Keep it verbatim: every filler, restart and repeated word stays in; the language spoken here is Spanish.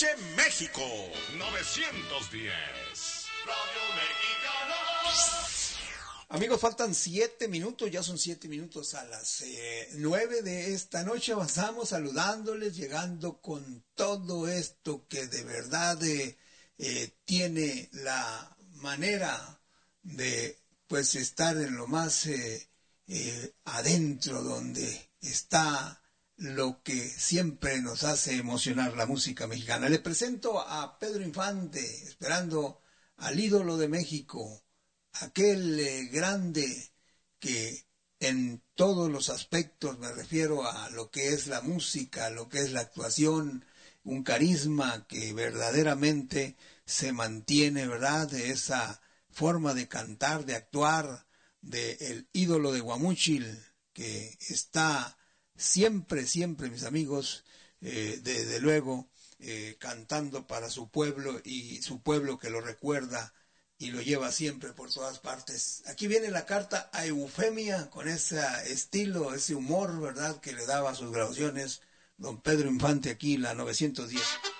Che México novecientos diez. Radio Mexicana. Amigos, faltan siete minutos, ya son siete minutos a las eh, nueve de esta noche. Avanzamos saludándoles, llegando con todo esto que de verdad eh, eh, tiene la manera de pues estar en lo más eh, eh, adentro, donde está lo que siempre nos hace emocionar la música mexicana. Les presento a Pedro Infante, esperando al ídolo de México, aquel eh, grande que en todos los aspectos, me refiero a lo que es la música, lo que es la actuación, un carisma que verdaderamente se mantiene, ¿verdad?, de esa forma de cantar, de actuar, de el ídolo de Guamúchil, que está siempre, siempre, mis amigos, eh, desde luego, eh, cantando para su pueblo y su pueblo que lo recuerda y lo lleva siempre por todas partes. Aquí viene la carta a Eufemia, con ese estilo, ese humor, ¿verdad?, que le daba a sus grabaciones don Pedro Infante, aquí la novecientos diez.